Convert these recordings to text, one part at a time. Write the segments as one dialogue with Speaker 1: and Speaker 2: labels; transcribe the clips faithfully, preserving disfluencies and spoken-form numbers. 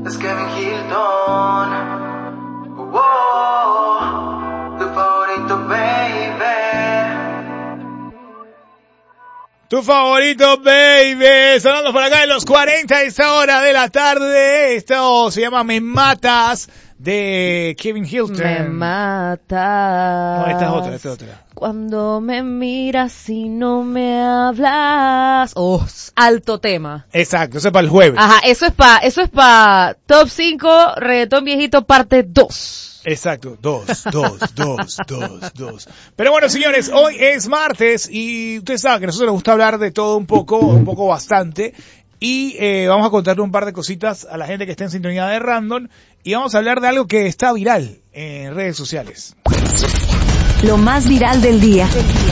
Speaker 1: Es Kevin Hilton. Wow, tu favorito, baby.
Speaker 2: Tu favorito, baby. Sonando por acá en los cuarenta a esta hora de la tarde. Esto se llama Me Matas, de Kevin Hilton.
Speaker 3: Me matas.
Speaker 2: No, esta es otra, esta es otra.
Speaker 3: Cuando me miras y no me hablas. Oh, alto tema.
Speaker 2: Exacto, eso es para el jueves.
Speaker 3: Ajá, eso es para, eso es para Top cinco Reggaetón Viejito parte dos.
Speaker 2: Exacto, dos, dos, dos, dos, dos. Pero bueno, señores, hoy es martes y ustedes saben que a nosotros nos gusta hablar de todo un poco, un poco bastante. Y eh, vamos a contarle un par de cositas a la gente que está en sintonía de Random. Y vamos a hablar de algo que está viral en redes sociales.
Speaker 4: Lo más viral del día.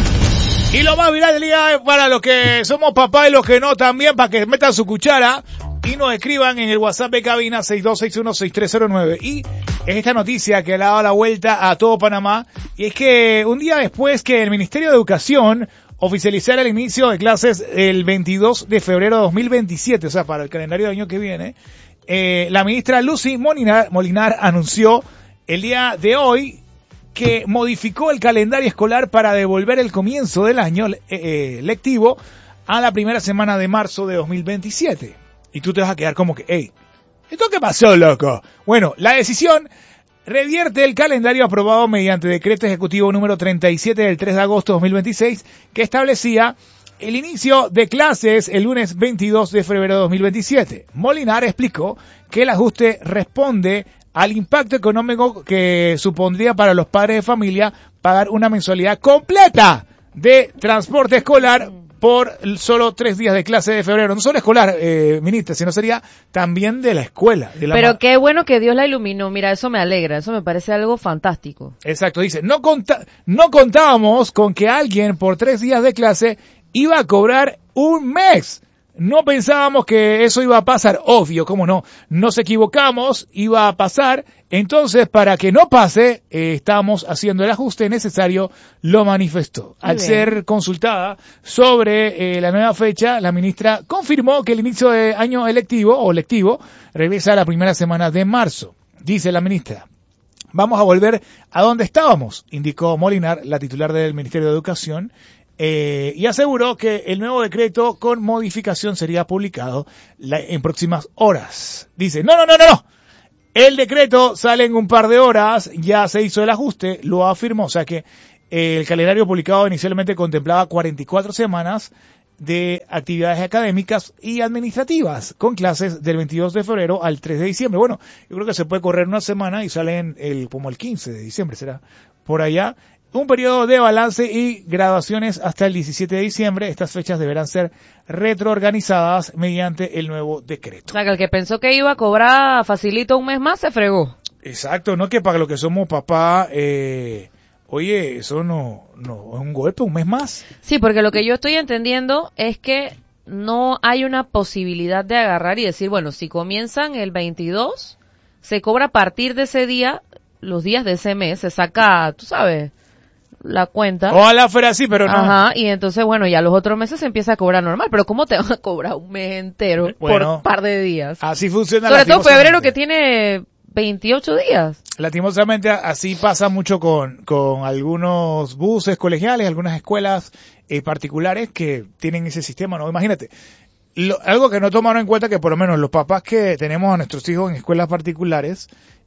Speaker 2: Y lo más viral del día es para los que somos papás y los que no también, para que metan su cuchara y nos escriban en el WhatsApp de cabina seis dos seis uno seis tres cero nueve. Y es esta noticia que le ha dado la vuelta a todo Panamá. Y es que un día después que el Ministerio de Educación oficializara el inicio de clases el veintidós de febrero de dos mil veintisiete, o sea, para el calendario del año que viene, eh, la ministra Lucy Molinar, Molinar anunció el día de hoy que modificó el calendario escolar para devolver el comienzo del año eh, eh, lectivo a la primera semana de marzo de dos mil veintisiete. Y tú te vas a quedar como que, hey, ¿esto qué pasó, loco? Bueno, la decisión revierte el calendario aprobado mediante decreto ejecutivo número treinta y siete del tres de agosto de dos mil veintiséis, que establecía el inicio de clases el lunes veintidós de febrero de dos mil veintisiete. Molinar explicó que el ajuste responde al impacto económico que supondría para los padres de familia pagar una mensualidad completa de transporte escolar por solo tres días de clase de febrero. No solo escolar, eh, ministra, sino sería también de la escuela. De la
Speaker 3: Pero
Speaker 2: ma-
Speaker 3: qué bueno que Dios la iluminó. Mira, eso me alegra. Eso me parece algo fantástico.
Speaker 2: Exacto, dice, no, conta- no contábamos con que alguien por tres días de clase iba a cobrar un mes. No pensábamos que eso iba a pasar, obvio, cómo no, nos equivocamos, iba a pasar, entonces para que no pase, eh, estamos haciendo el ajuste necesario, lo manifestó. Al
Speaker 3: bien.
Speaker 2: ser consultada sobre eh, la nueva fecha, la ministra confirmó que el inicio de año electivo o lectivo regresa a la primera semana de marzo. Dice la ministra, vamos a volver a donde estábamos, indicó Molinar, la titular del Ministerio de Educación, Eh, y aseguró que el nuevo decreto con modificación sería publicado la, en próximas horas. Dice, no, no, no, no, no. El decreto sale en un par de horas, ya se hizo el ajuste, lo afirmó. O sea que eh, el calendario publicado inicialmente contemplaba cuarenta y cuatro semanas de actividades académicas y administrativas, con clases del veintidós de febrero al tres de diciembre. Bueno, yo creo que se puede correr una semana y salen el, como el quince de diciembre, será por allá. Un periodo de balance y graduaciones hasta el diecisiete de diciembre. Estas fechas deberán ser retroorganizadas mediante el nuevo decreto.
Speaker 3: O sea, que el que pensó que iba a cobrar facilito un mes más, se fregó.
Speaker 2: Exacto, no que para los que somos papá, eh, oye, eso no, no es un golpe, un mes más.
Speaker 3: Sí, porque lo que yo estoy entendiendo es que no hay una posibilidad de agarrar y decir, bueno, si comienzan el veintidós, se cobra a partir de ese día, los días de ese mes, se saca, tú sabes, la cuenta.
Speaker 2: Ojalá fuera así, pero no.
Speaker 3: Ajá, y entonces, bueno, ya los otros meses se empieza a cobrar normal, pero ¿cómo te van a cobrar un mes entero
Speaker 2: Bueno,
Speaker 3: por un par de días?
Speaker 2: Así funciona.
Speaker 3: Sobre todo
Speaker 2: lastimosamente.
Speaker 3: febrero, que tiene veintiocho días.
Speaker 2: Lastimosamente así pasa mucho con, con algunos buses colegiales, algunas escuelas eh, particulares que tienen ese sistema, ¿no? Imagínate, lo, algo que no tomaron en cuenta, que por lo menos los papás que tenemos a nuestros hijos en escuelas particulares,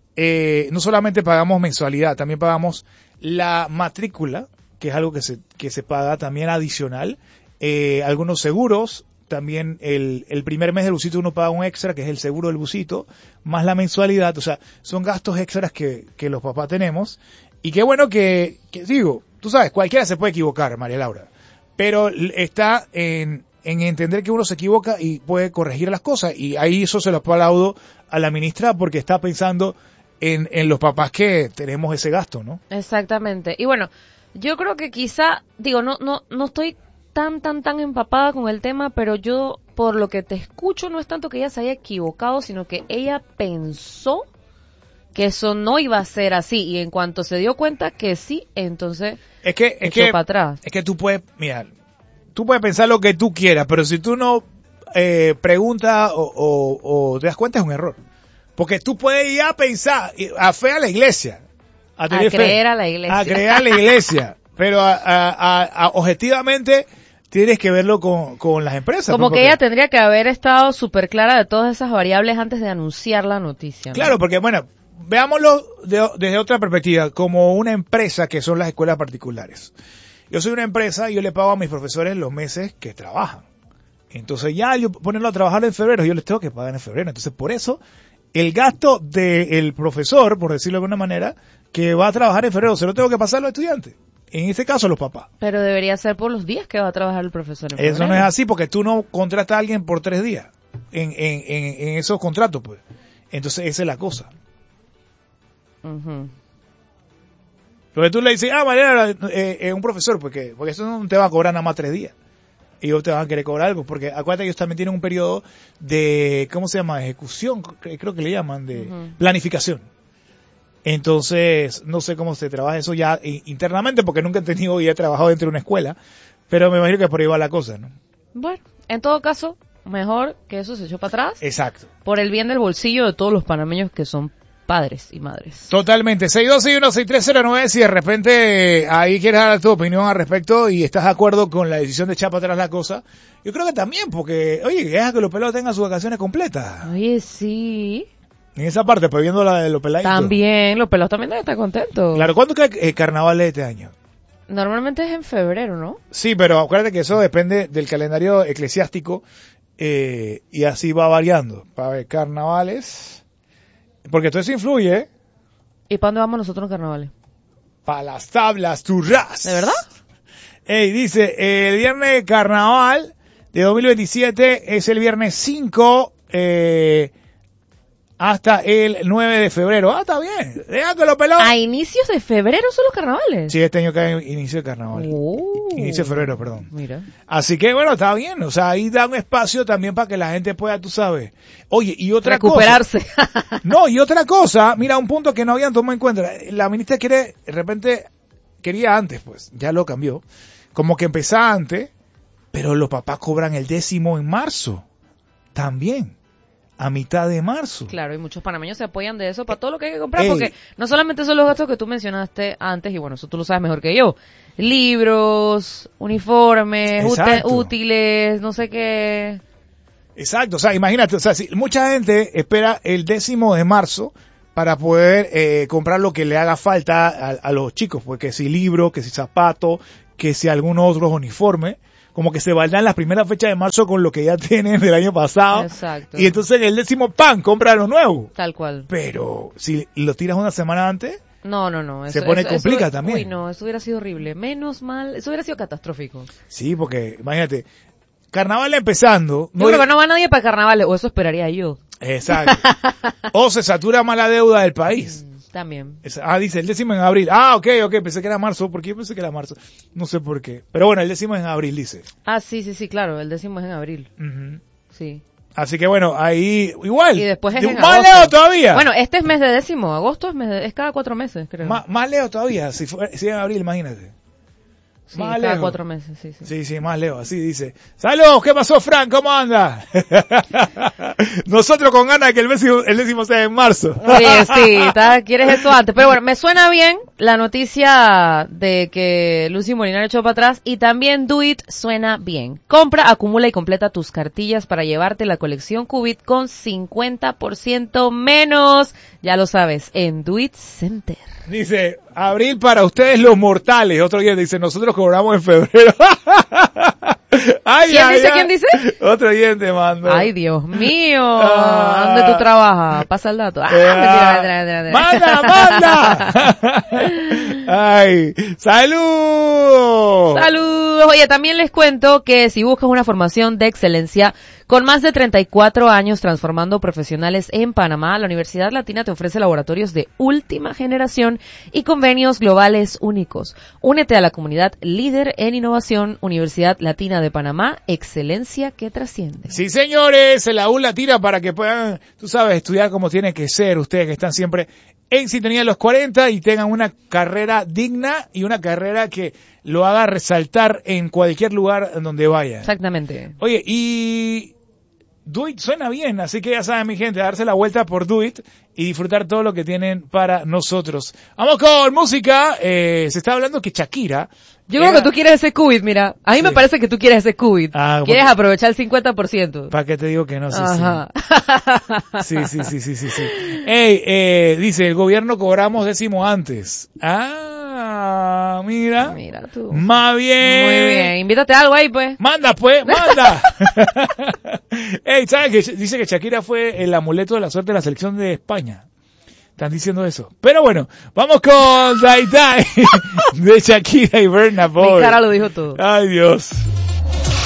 Speaker 2: eh, no solamente pagamos mensualidad, también pagamos la matrícula, que es algo que se, que se paga también adicional, eh, algunos seguros, también el, el primer mes del busito uno paga un extra, que es el seguro del busito, más la mensualidad, o sea, son gastos extras que, que los papás tenemos, y qué bueno que, que, digo, tú sabes, cualquiera se puede equivocar, María Laura, pero está en, en entender que uno se equivoca y puede corregir las cosas, y ahí eso se lo aplaudo a la ministra porque está pensando en, en los papás que tenemos ese gasto, ¿no?
Speaker 3: Exactamente. Y bueno, yo creo que quizá, digo, no, no, no estoy tan, tan, tan empapada con el tema, pero yo, por lo que te escucho, no es tanto que ella se haya equivocado, sino que ella pensó que eso no iba a ser así, y en cuanto se dio cuenta que sí, entonces
Speaker 2: es que, es
Speaker 3: echó
Speaker 2: que,
Speaker 3: para atrás.
Speaker 2: Es que tú puedes, mira, tú puedes pensar lo que tú quieras, pero si tú no eh, preguntas o, o, o te das cuenta es un error. Porque tú puedes ir a pensar, a fe a la iglesia. A, tener
Speaker 3: A creer
Speaker 2: fe,
Speaker 3: a la iglesia.
Speaker 2: A creer a la iglesia. Pero a, a, a, a, objetivamente tienes que verlo con, con las empresas.
Speaker 3: Como
Speaker 2: porque,
Speaker 3: que ella tendría que haber estado súper clara de todas esas variables antes de anunciar la noticia, ¿no?
Speaker 2: Claro, porque bueno, veámoslo de, desde otra perspectiva, como una empresa que son las escuelas particulares. Yo soy una empresa y yo le pago a mis profesores los meses que trabajan. Entonces ya yo ponerlo a trabajar en febrero, yo les tengo que pagar en febrero. Entonces por eso el gasto del profesor, por decirlo de alguna manera, que va a trabajar en febrero, se lo tengo que pasar a los estudiantes. En este caso, los papás.
Speaker 3: Pero debería ser por los días que va a trabajar el profesor. En
Speaker 2: Eso
Speaker 3: febrero.
Speaker 2: no es así porque tú no contratas a alguien por tres días en, en, en, en esos contratos, pues. Entonces, esa es la cosa.
Speaker 3: Uh-huh.
Speaker 2: Porque tú le dices, ah, Mariana, eh, eh, un profesor, porque, porque eso no te va a cobrar nada más tres días. Ellos te van a querer cobrar algo, porque acuérdate que ellos también tienen un periodo de, ¿cómo se llama? Ejecución, creo que le llaman, de uh-huh. planificación. Entonces, no sé cómo se trabaja eso ya internamente, porque nunca he tenido y he trabajado dentro de una escuela, pero me imagino que por ahí va la cosa, ¿no?
Speaker 3: Bueno, en todo caso, mejor que eso se echó para atrás.
Speaker 2: Exacto.
Speaker 3: Por el bien del bolsillo de todos los panameños que son padres y madres.
Speaker 2: Totalmente. seis dos seis uno seis tres cero nueve, si de repente ahí quieres dar tu opinión al respecto y estás de acuerdo con la decisión de echar para atrás la cosa, yo creo que también, porque, oye, deja que los pelados tengan sus vacaciones completas.
Speaker 3: Oye, sí.
Speaker 2: En esa parte, pues viendo la de los peladitos.
Speaker 3: También, los pelados también deben estar contentos.
Speaker 2: Claro, ¿cuándo cae el carnaval de este año?
Speaker 3: Normalmente es en febrero, ¿no?
Speaker 2: Sí, pero acuérdate que eso depende del calendario eclesiástico eh, y así va variando. Para ver, carnavales, porque todo eso influye, ¿eh?
Speaker 3: ¿Y para dónde vamos nosotros en carnavales?
Speaker 2: Para las tablas turras.
Speaker 3: ¿De verdad?
Speaker 2: Ey, dice, el viernes carnaval de dos mil veintisiete es el viernes cinco, eh... hasta el nueve de febrero. Ah, está bien. Deja que lo peló.
Speaker 3: ¿A inicios de febrero son los carnavales?
Speaker 2: Sí, este año cae inicio de carnaval.
Speaker 3: Oh.
Speaker 2: Inicio de febrero, perdón.
Speaker 3: Mira.
Speaker 2: Así que, bueno, está bien. O sea, ahí da un espacio también para que la gente pueda, tú sabes. Oye, y otra
Speaker 3: Recuperarse.
Speaker 2: cosa. Recuperarse. No, y otra cosa. Mira, un punto que no habían tomado en cuenta. La ministra quiere, de repente, quería antes, pues. Ya lo cambió. Como que empezaba antes. Pero los papás cobran el décimo en marzo. También. A mitad de marzo.
Speaker 3: Claro, y muchos panameños se apoyan de eso para todo lo que hay que comprar,
Speaker 2: Ey.
Speaker 3: porque no solamente son los gastos que tú mencionaste antes, y bueno, eso tú lo sabes mejor que yo. Libros, uniformes, ute- útiles, no sé qué.
Speaker 2: Exacto, o sea, imagínate, o sea, si mucha gente espera el décimo de marzo para poder eh, comprar lo que le haga falta a, a los chicos, porque si libro, que si zapato, que si algún otro uniforme, como que se valdan las primeras fechas de marzo con lo que ya tienen del año pasado.
Speaker 3: Exacto.
Speaker 2: Y entonces en el décimo pan, compra lo nuevo.
Speaker 3: Tal cual.
Speaker 2: Pero si lo tiras una semana antes,
Speaker 3: no, no, no.
Speaker 2: se
Speaker 3: eso,
Speaker 2: pone
Speaker 3: eso,
Speaker 2: complica
Speaker 3: eso,
Speaker 2: también.
Speaker 3: Uy, no, eso hubiera sido horrible. Menos mal, eso hubiera sido catastrófico.
Speaker 2: Sí, porque imagínate, carnaval empezando.
Speaker 3: Yo no creo que no va nadie para carnavales, o eso esperaría yo.
Speaker 2: Exacto. O se satura más la deuda del país.
Speaker 3: Mm, también.
Speaker 2: Ah, dice el décimo en abril. Ah, ok, ok, pensé que era marzo, porque yo pensé que era marzo. No sé por qué. Pero bueno, el décimo es en abril, dice.
Speaker 3: Ah, sí, sí, sí, claro, el décimo es en abril.
Speaker 2: Uh-huh.
Speaker 3: Sí.
Speaker 2: Así que bueno, ahí igual.
Speaker 3: Y después es
Speaker 2: de,
Speaker 3: en
Speaker 2: más
Speaker 3: agosto.
Speaker 2: lejos todavía.
Speaker 3: Bueno, este es mes de décimo, agosto es mes de, es cada cuatro meses, creo.
Speaker 2: Má, más lejos todavía, si fue, si en abril, imagínate.
Speaker 3: Sí,
Speaker 2: más
Speaker 3: cada
Speaker 2: lejos.
Speaker 3: cuatro meses, sí, sí.
Speaker 2: Sí, sí, más lejos, así dice. Saludos, ¿qué pasó, Frank? ¿Cómo anda? Nosotros con ganas de que el décimo, el décimo sea en marzo.
Speaker 3: Oye, sí, ¿tá? Quieres eso antes. Pero bueno, me suena bien la noticia de que Lucy Molinari echó para atrás, y también Do It suena bien. Compra, acumula y completa tus cartillas para llevarte la colección Qubit con cincuenta por ciento menos. Ya lo sabes, en Do It Center.
Speaker 2: Dice, abril para ustedes los mortales. Otro día dice, nosotros cobramos en febrero. Ay,
Speaker 3: ¿Quién
Speaker 2: ay,
Speaker 3: dice?
Speaker 2: ay.
Speaker 3: ¿Quién dice?
Speaker 2: Otro oyente mandó.
Speaker 3: Ay, Dios mío.
Speaker 2: Ah.
Speaker 3: ¿Dónde tú trabajas? Pasa el dato. Ah,
Speaker 2: Ah.
Speaker 3: mentira, mentira, mentira.
Speaker 2: ¡Manda, manda! Ay, ¡salud!
Speaker 3: Saludos. Oye, también les cuento que si buscas una formación de excelencia con más de treinta y cuatro años transformando profesionales en Panamá, la Universidad Latina te ofrece laboratorios de última generación y convenios globales únicos. Únete a la comunidad líder en innovación, Universidad Latina de Panamá, excelencia que trasciende.
Speaker 2: Sí, señores, la U la tira para que puedan, tú sabes, estudiar como tiene que ser ustedes que están siempre en sintonía de los cuarenta y tengan una carrera digna y una carrera que lo haga resaltar en cualquier lugar donde vaya.
Speaker 3: Exactamente.
Speaker 2: Oye, y Do It suena bien, así que ya saben mi gente, darse la vuelta por Do It y disfrutar todo lo que tienen para nosotros. Vamos con música, eh, se está hablando que Shakira...
Speaker 3: Yo creo
Speaker 2: era...
Speaker 3: que tú quieres ese cubit, mira. A mí sí. me parece que tú quieres ese cubit. Ah, quieres porque... aprovechar el cincuenta por ciento.
Speaker 2: ¿Para qué te digo que no? Sí,
Speaker 3: Ajá.
Speaker 2: Sí, sí, sí, sí, sí, sí. Ey, eh, dice, el gobierno cobramos décimo antes. Ah, mira.
Speaker 3: Mira tú.
Speaker 2: Más bien.
Speaker 3: Muy bien. Invítate algo ahí, pues.
Speaker 2: Manda, pues, manda. Ey, ¿sabes que dice que Shakira fue el amuleto de la suerte de la selección de España? Están diciendo eso. Pero bueno, vamos con Dai Dai de Shakira y Burna Boy.
Speaker 3: Mi cara lo dijo todo.
Speaker 2: Ay, Dios.